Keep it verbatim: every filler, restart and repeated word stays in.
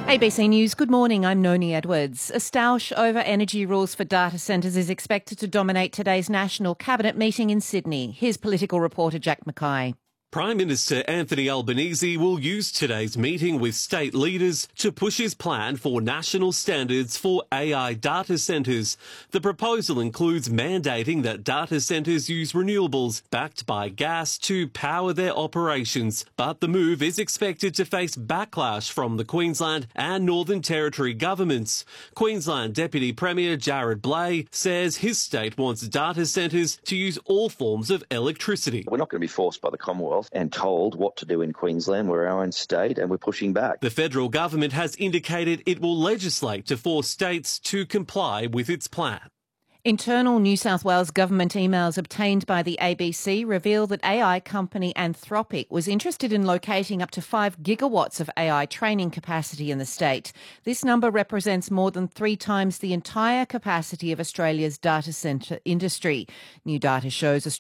A B C News, good morning, I'm Noni Edwards. A stoush over energy rules for data centres is expected to dominate today's National Cabinet meeting in Sydney. Here's political reporter Jack Mackay. Prime Minister Anthony Albanese will use today's meeting with state leaders to push his plan for national standards for A I data centres. The proposal includes mandating that data centres use renewables backed by gas to power their operations, but the move is expected to face backlash from the Queensland and Northern Territory governments. Queensland Deputy Premier Jarrod Bleij says his state wants data centres to use all forms of electricity. We're not going to be forced by the Commonwealth and told what to do in Queensland. We're our own state and we're pushing back. The federal government has indicated it will legislate to force states to comply with its plan. Internal New South Wales government emails obtained by the A B C reveal that A I company Anthropic was interested in locating up to five gigawatts of A I training capacity in the state. This number represents more than three times the entire capacity of Australia's data centre industry. New data shows